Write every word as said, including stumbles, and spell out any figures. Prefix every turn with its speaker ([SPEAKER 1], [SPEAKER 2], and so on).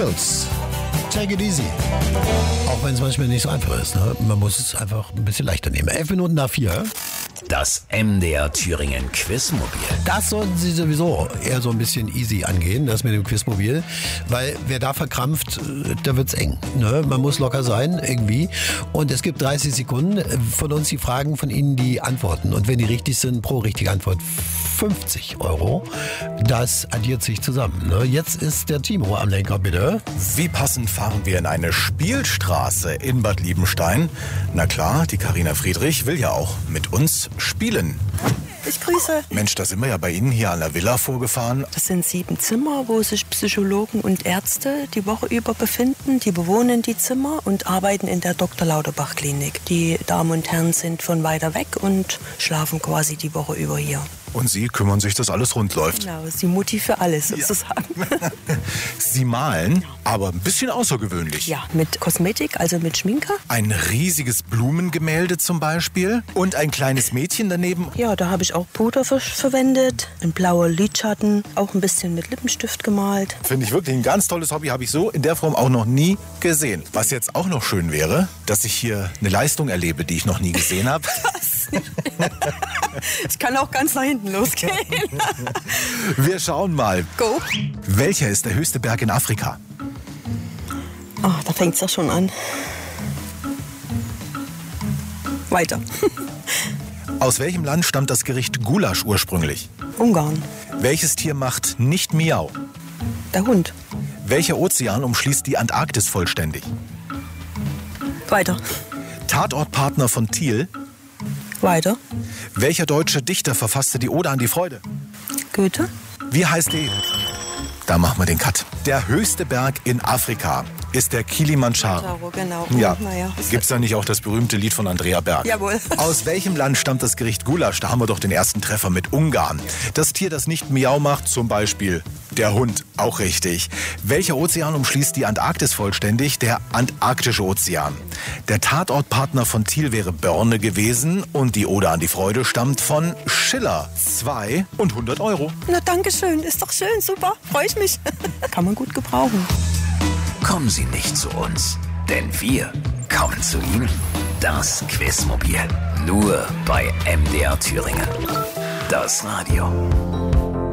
[SPEAKER 1] Beatles. Take it easy. Auch wenn es manchmal nicht so einfach ist. Ne? Man muss es einfach ein bisschen leichter nehmen. Elf Minuten nach vier.
[SPEAKER 2] Das M D R Thüringen Quizmobil.
[SPEAKER 1] Das sollten Sie sowieso eher so ein bisschen easy angehen, das mit dem Quizmobil. Weil wer da verkrampft, da wird's eng. Ne? Man muss locker sein, irgendwie. Und es gibt dreißig Sekunden. Von uns die Fragen, von Ihnen die Antworten. Und wenn die richtig sind, pro richtige Antwort fünfzig Euro. Das addiert sich zusammen. Ne? Jetzt ist der Timo am Lenker, bitte.
[SPEAKER 3] Wie passend fahren wir in eine Spielstraße in Bad Liebenstein? Na klar, die Carina Friedrich will ja auch mit uns spielen.
[SPEAKER 4] Ich grüße.
[SPEAKER 3] Mensch, da sind wir ja bei Ihnen hier an der Villa vorgefahren.
[SPEAKER 4] Das sind sieben Zimmer, wo sich Psychologen und Ärzte die Woche über befinden. Die bewohnen die Zimmer und arbeiten in der Doktor Lauterbach Klinik. Die Damen und Herren sind von weiter weg und schlafen quasi die Woche über hier.
[SPEAKER 3] Und Sie kümmern sich, dass alles rund läuft.
[SPEAKER 4] Genau, Sie Mutti für alles sozusagen.
[SPEAKER 3] Ja. Sie malen, aber ein bisschen außergewöhnlich.
[SPEAKER 4] Ja, mit Kosmetik, also mit Schminke.
[SPEAKER 3] Ein riesiges Blumengemälde zum Beispiel und ein kleines Mädchen daneben.
[SPEAKER 4] Ja, da habe ich auch Puder ver- verwendet, ein blauer Lidschatten, auch ein bisschen mit Lippenstift gemalt.
[SPEAKER 3] Finde ich wirklich ein ganz tolles Hobby, habe ich so in der Form auch noch nie gesehen. Was jetzt auch noch schön wäre, dass ich hier eine Leistung erlebe, die ich noch nie gesehen habe.
[SPEAKER 4] Ich kann auch ganz nach hinten losgehen.
[SPEAKER 3] Wir schauen mal.
[SPEAKER 4] Go.
[SPEAKER 3] Welcher ist der höchste Berg in Afrika?
[SPEAKER 4] Ah, da fängt es ja schon an. Weiter.
[SPEAKER 3] Aus welchem Land stammt das Gericht Gulasch ursprünglich?
[SPEAKER 4] Ungarn.
[SPEAKER 3] Welches Tier macht nicht Miau?
[SPEAKER 4] Der Hund.
[SPEAKER 3] Welcher Ozean umschließt die Antarktis vollständig?
[SPEAKER 4] Weiter.
[SPEAKER 3] Tatortpartner von Thiel?
[SPEAKER 4] Weiter.
[SPEAKER 3] Welcher deutsche Dichter verfasste die Ode an die Freude?
[SPEAKER 4] Goethe.
[SPEAKER 3] Wie heißt die? Da machen wir den Cut. Der höchste Berg in Afrika ist der Kilimanjaro.
[SPEAKER 4] Genau.
[SPEAKER 3] Ja.
[SPEAKER 4] Naja.
[SPEAKER 3] Gibt's da nicht auch das berühmte Lied von Andrea Berg?
[SPEAKER 4] Jawohl.
[SPEAKER 3] Aus welchem Land stammt das Gericht Gulasch? Da haben wir doch den ersten Treffer mit Ungarn. Das Tier, das nicht Miau macht, zum Beispiel der Hund. Auch richtig. Welcher Ozean umschließt die Antarktis vollständig? Der Antarktische Ozean. Der Tatortpartner von Thiel wäre Börne gewesen und die Ode an die Freude stammt von Schiller. Zwei und hundert Euro.
[SPEAKER 4] Na, danke schön. Ist doch schön. Super. Freue ich mich. Kann man gut gebrauchen.
[SPEAKER 2] Kommen Sie nicht zu uns, denn wir kommen zu Ihnen. Das Quizmobil. Nur bei M D R Thüringen. Das Radio.